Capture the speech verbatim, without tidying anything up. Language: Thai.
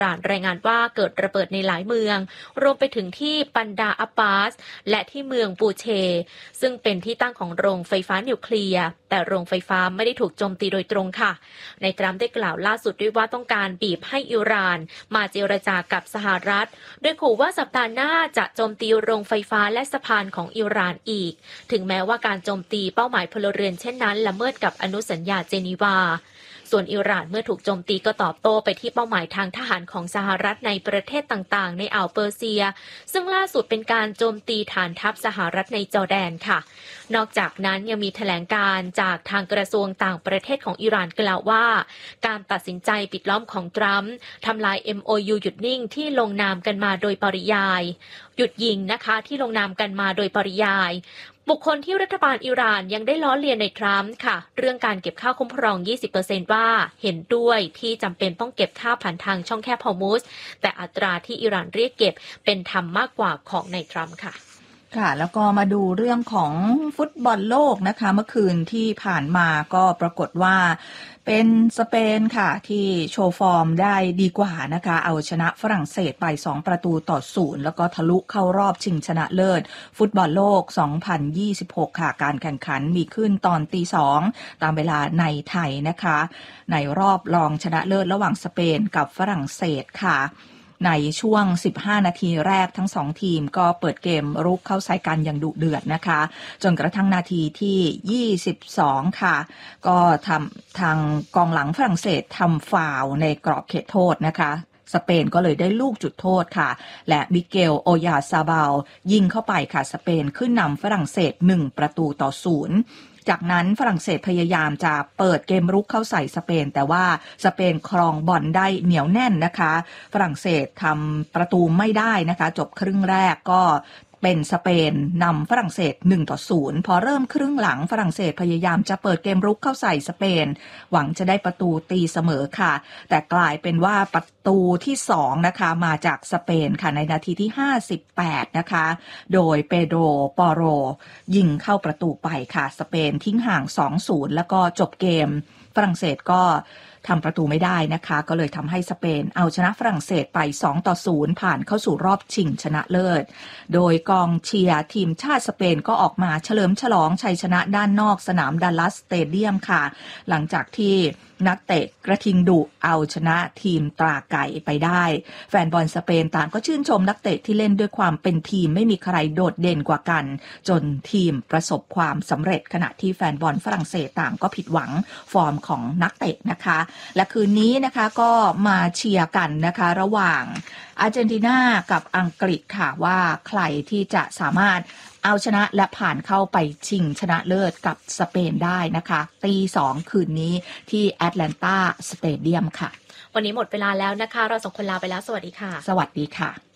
รายงานว่าเกิดระเบิดในหลายเมืองรวมไปถึงที่บันดาอับบาสและที่เมืองบูเชซึ่งเป็นที่ตั้งของโรงไฟฟ้านิวเคลียร์แต่โรงไฟฟ้าไม่ได้ถูกโจมตีโดยตรงค่ะในทรัมป์ได้กล่าวล่าสุดด้วยว่าต้องการบีบให้อิหร่านมาเจรจากับสหรัฐโดยขู่ว่าสัปดาห์หน้าจะโจมตีโรงไฟฟ้าและสะพานของอิหร่านอีกถึงแม้ว่าการโจมตีเป้าหมายพลเรือนเช่นนั้นละเมิดกับอนุสัญญาเจนีวาส่วนอิหร่านเมื่อถูกโจมตีก็ตอบโต้ไปที่เป้าหมายทางทหารของสหรัฐในประเทศต่างๆในอ่าวเปอร์เซียซึ่งล่าสุดเป็นการโจมตีฐานทัพสหรัฐในจอร์แดนค่ะนอกจากนั้นยังมีแถลงการณ์จากทางกระทรวงต่างประเทศของอิหร่านกล่าวว่าการตัดสินใจปิดล้อมของทรัมป์ทำลาย เอ็ม โอ ยู หยุดนิ่งที่ลงนามกันมาโดยปริยายหยุดยิงนะคะที่ลงนามกันมาโดยปริยายบุคคลที่รัฐบาลอิหร่านยังได้ล้อเลียนในทรัมป์ค่ะเรื่องการเก็บค่าคุ้มครอง ยี่สิบเปอร์เซ็นต์ ว่าเห็นด้วยที่จำเป็นต้องเก็บค่าผ่านทางช่องแคบฮอร์มุซแต่อัตราที่อิหร่านเรียกเก็บเป็นธรรมมากกว่าของนายทรัมป์ค่ะค่ะแล้วก็มาดูเรื่องของฟุตบอลโลกนะคะเมื่อคืนที่ผ่านมาก็ปรากฏว่าเป็นสเปนค่ะที่โชว์ฟอร์มได้ดีกว่านะคะเอาชนะฝรั่งเศสไปสองประตูต่อศูนย์แล้วก็ทะลุเข้ารอบชิงชนะเลิศฟุตบอลโลกสองพันยี่สิบหกค่ะการแข่งขันมีขึ้นตอนตีสองตามเวลาในไทยนะคะในรอบรองชนะเลิศระหว่างสเปนกับฝรั่งเศสค่ะในช่วงสิบห้านาทีแรกทั้งสองทีมก็เปิดเกมรุกเข้าใส่กันอย่างดุเดือดนะคะจนกระทั่งนาทีที่ยี่สิบสองค่ะก็ทำทางกองหลังฝรั่งเศสทำฟาวล์ในกรอบเขตโทษนะคะสเปนก็เลยได้ลูกจุดโทษค่ะและมิเกลโอยาซาบาลยิงเข้าไปค่ะสเปนขึ้นนำฝรั่งเศสหนึ่งประตูต่อศูนย์จากนั้นฝรั่งเศสพยายามจะเปิดเกมรุกเข้าใส่สเปนแต่ว่าสเปนครองบอลได้เหนียวแน่นนะคะฝรั่งเศสทำประตูไม่ได้นะคะจบครึ่งแรกก็เป็นสเปนนำฝรั่งเศสหนึ่งต่อศูนย์พอเริ่มครึ่งหลังฝรั่งเศสพยายามจะเปิดเกมรุกเข้าใส่สเปนหวังจะได้ประตูตีเสมอค่ะแต่กลายเป็นว่าประตูที่สองนะคะมาจากสเปนค่ะในนาทีที่ห้าสิบแปดนะคะโดยเปโดรปอโรยิงเข้าประตูไปค่ะสเปนทิ้งห่าง สองศูนย์ แล้วก็จบเกมฝรั่งเศสก็ทำประตูไม่ได้นะคะก็เลยทำให้สเปนเอาชนะฝรั่งเศสไปสองต่อศูนย์ผ่านเข้าสู่รอบชิงชนะเลิศโดยกองเชียร์ทีมชาติสเปนก็ออกมาเฉลิมฉลองชัยชนะด้านนอกสนามดัลลัสสเตเดียมค่ะหลังจากที่นักเตะกระทิงดุเอาชนะทีมตราไก่ไปได้แฟนบอลสเปนต่างก็ชื่นชมนักเตะที่เล่นด้วยความเป็นทีมไม่มีใครโดดเด่นกว่ากันจนทีมประสบความสำเร็จขณะที่แฟนบอลฝรั่งเศสต่างก็ผิดหวังฟอร์มของนักเตะนะคะและคืนนี้นะคะก็มาเชียร์กันนะคะระหว่างอาร์เจนตินากับอังกฤษค่ะว่าใครที่จะสามารถเอาชนะและผ่านเข้าไปชิงชนะเลิศกับสเปนได้นะคะตีสองคืนนี้ที่แอตแลนตาสเตเดียมค่ะวันนี้หมดเวลาแล้วนะคะเราสองคนลาไปแล้วสวัสดีค่ะสวัสดีค่ะ